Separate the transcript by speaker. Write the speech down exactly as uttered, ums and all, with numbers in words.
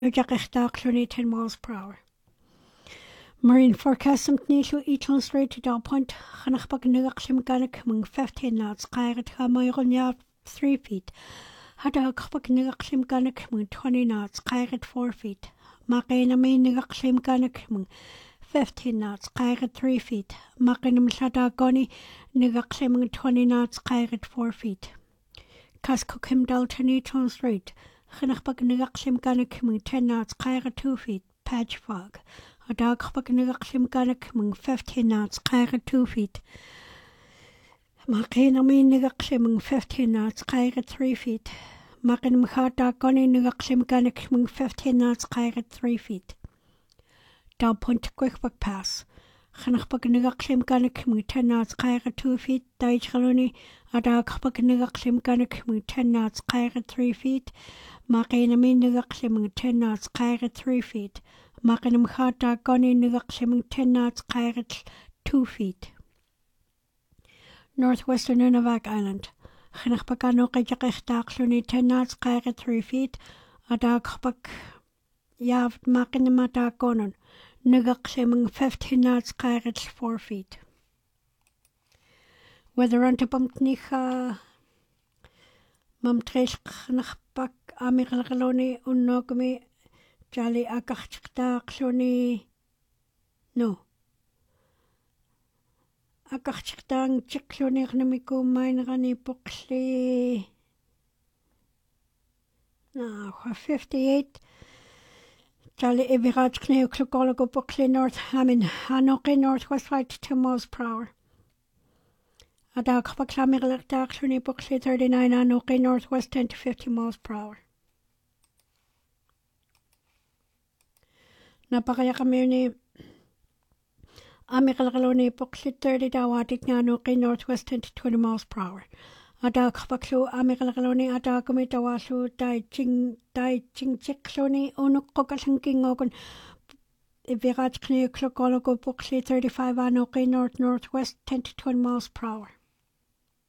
Speaker 1: Jackachtakluni ten miles per hour. Marine forecast some nishu each straight to down point Hanachbak Nugakshim Ganak among fifteen knots, Kairat Hamayonya three feet. Hadakbak Nugakshim Ganak among twenty knots, Kairat four feet. Makina main Nugakshim Ganak among fifteen knots, Kairat three feet. Makinum Shadagoni Nugakshim among twenty knots, Kairat four feet. Kaskokim Dalton each straight. Hanachbak Nugakshim Ganak among ten knots, Kairat two feet. Patch fog. A dog Nugakshim Ganak among fifteen knots, Kairat two feet. Makina main Nugakshim among fifteen knots, Kairat three feet. Makinum Shadagoni Nugakshim Ganak among fifteen knots, Kairat three feet. Down point Quickbuck Pass. Hanachbak Nugakshim Ganak among ten knots, Kairat two feet. Daichaluni. A dog Nugakshim Ganak among ten knots, Kairat three feet. Makina main Nugakshim among ten knots, Kairat three feet. Makinum Shadagoni Nugakshim among ten knots, Kairat two feet. Northwestern Nunavak Island. Hanachbakano Kajakachtakluni ten knots, Kairat three feet. A dog Yav Makinum Adagonon. Nugakshim among fifteen knots, Kairat four feet. Weather on to Bumpnicha Mumtresh Nachbak Amigaloni Unogami Jali Akachta Kloni No Akachtang Chikloni Namiku Mainrani Buxley No fifty-eight Jali Ibiraj Kneo Klogologo Buxley North Hamin Hanoki Northwest flight to two miles per hour. Adak Baklamir Dakluni Buxley thirty-nine Anoki Northwest ten to fifty miles per hour. Napakayakamuni Amigaloni Buxley thirty Dawatik Nanoki Northwest ten to twenty miles per hour. Adak Baklu Amigaloni Adakami Dawasu Dai Ching Dai Ching Chikloni Unukokasanking Ogun Viraj Kneo Klogologo Buxley thirty-five Anoki North Northwest ten to twenty miles per hour.